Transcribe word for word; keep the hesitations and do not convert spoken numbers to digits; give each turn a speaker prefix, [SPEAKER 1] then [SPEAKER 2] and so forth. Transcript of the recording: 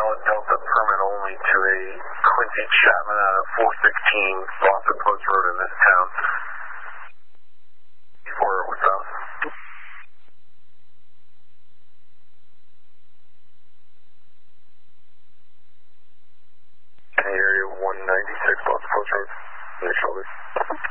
[SPEAKER 1] solid Delta permit only to a Quincy Chapman out of four sixteen Boston Post Road in this town. For what's up? In the area one ninety-six Boston Post Road, in the shoulder.